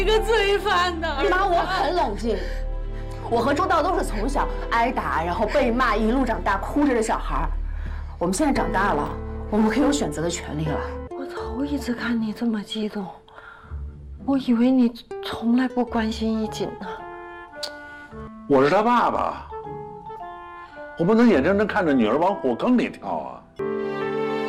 一个罪犯呢？ 妈，我很冷静。我和周道都是从小挨打，然后被骂，一路长大，哭着的小孩。我们现在长大了，我们可以有选择的权利了。 我头一次看你这么激动，我以为你从来不关心衣锦呢。 我是他爸爸，我不能眼睁睁看着女儿往火坑里跳啊！